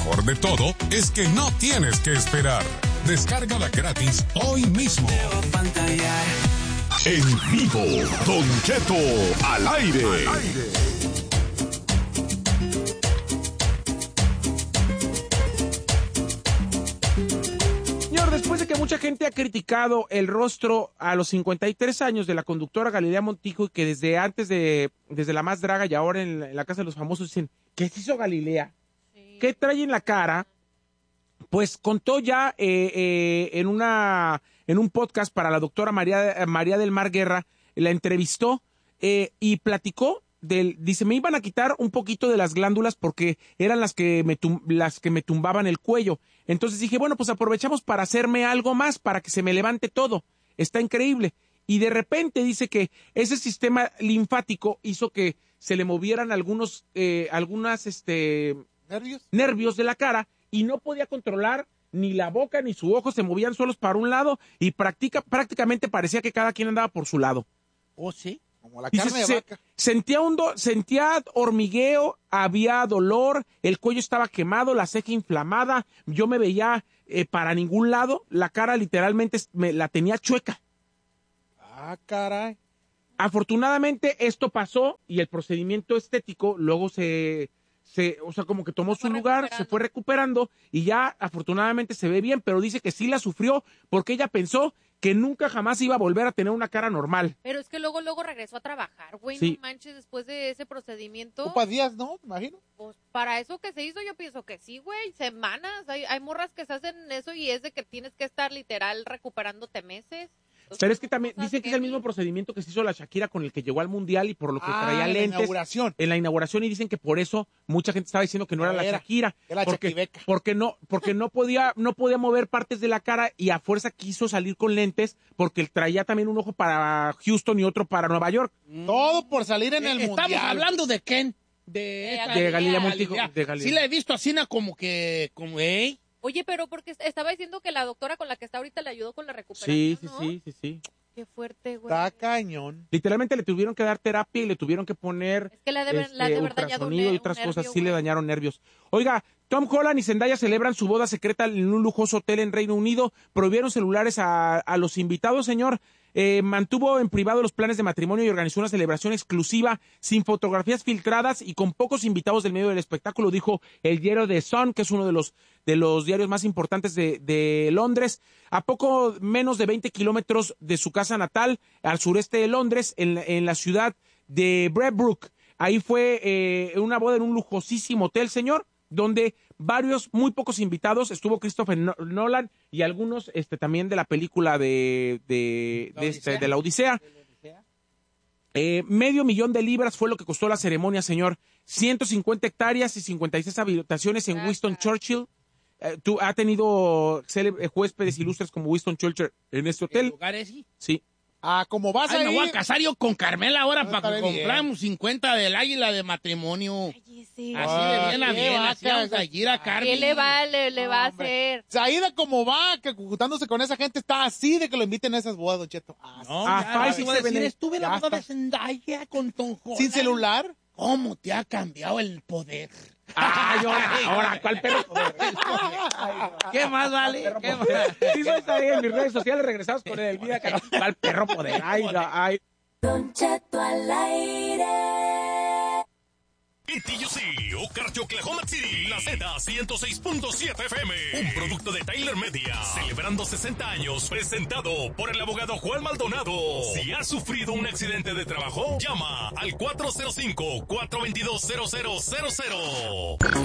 mejor de todo es que no tienes que esperar. Descárgala gratis hoy mismo. En vivo, Don Cheto al aire. Señor, después de que mucha gente ha criticado el rostro a los 53 años de la conductora Galilea Montijo y que desde La Más Draga y ahora en la Casa de los Famosos dicen, ¿qué se hizo Galilea? Sí. ¿Qué trae en la cara? Pues contó ya en un podcast para la doctora María del Mar Guerra, la entrevistó y platicó dice, me iban a quitar un poquito de las glándulas porque eran las que me tumbaban el cuello. Entonces dije, bueno, pues aprovechamos para hacerme algo más, para que se me levante todo. Está increíble. Y de repente dice que ese sistema linfático hizo que se le movieran algunos nervios de la cara y no podía controlar ni la boca ni su ojo, se movían solos para un lado y prácticamente parecía que cada quien andaba por su lado. ¿Oh, sí? Como la Dice, carne de vaca. Sentía hormigueo, había dolor, el cuello estaba quemado, la ceja inflamada, yo me veía para ningún lado, la cara literalmente la tenía chueca. Ah, caray. Afortunadamente esto pasó y el procedimiento estético luego como que tomó su lugar, se fue recuperando y ya afortunadamente se ve bien, pero dice que sí la sufrió porque ella pensó que nunca jamás iba a volver a tener una cara normal. Pero es que luego regresó a trabajar, güey, sí. No manches, después de ese procedimiento. Ocupa días, ¿no? Me imagino. Pues para eso que se hizo yo pienso que sí, güey, semanas. Hay morras que se hacen eso y es de que tienes que estar literal recuperándote meses. Entonces, pero es que también dicen que es el mismo procedimiento que se hizo la Shakira con el que llegó al Mundial y por lo que traía lentes en la inauguración y dicen que por eso mucha gente estaba diciendo que no era la Shakira, era porque no podía mover partes de la cara y a fuerza quiso salir con lentes porque él traía también un ojo para Houston y otro para Nueva York. Todo por salir en el Mundial. Estamos hablando de Ken, de Galilea Montijo. Sí la he visto así como Oye, pero porque estaba diciendo que la doctora con la que está ahorita le ayudó con la recuperación, sí, ¿no? Sí. Qué fuerte, güey. Está cañón. Literalmente le tuvieron que dar terapia y le tuvieron que poner es que la de haber dañado y otras nervio, cosas, sí le dañaron nervios. Oiga, Tom Holland y Zendaya celebran su boda secreta en un lujoso hotel en Reino Unido, prohibieron celulares a los invitados, señor. Mantuvo en privado los planes de matrimonio y organizó una celebración exclusiva sin fotografías filtradas y con pocos invitados del medio del espectáculo, dijo el diario The Sun, que es uno de los diarios más importantes de Londres, a poco menos de 20 kilómetros de su casa natal, al sureste de Londres, en la ciudad de Bradbrook. Ahí fue una boda en un lujosísimo hotel, señor, donde muy pocos invitados, estuvo Christopher Nolan y algunos también de la película de la Odisea. $500,000 de libras fue lo que costó la ceremonia, señor. 150 hectáreas y 56 habitaciones en Winston Churchill. Ha tenido huéspedes ilustres como Winston Churchill en este hotel. ¿El lugar es? Sí. Como vas me ahí. voy a casar yo con Carmela ahora para que compramos 50 del águila de matrimonio. Ay, sí. Así de bien a bien, así vamos a ir a Carmen. ¿Qué le va a hacer? Saída como va, que juntándose con esa gente está así de que lo inviten a esas bodas, Don Cheto. Estuve en la boda de Zendaya con Tom Holland. ¿Sin celular? ¿Cómo te ha cambiado el poder? Ay, ahora, ¿cuál perro poder? ¿Qué más vale? ¿Qué más? Sí, soy ahí en mis redes sociales, regresamos con el vida. ¿Cuál perro poder? Ay. Don Cheto al aire. TUC, Ocarcho, Oklahoma City, la Z106.7 FM, un producto de Tyler Media, celebrando 60 años, presentado por el abogado Juan Maldonado. Si has sufrido un accidente de trabajo, llama al 405-422-0000.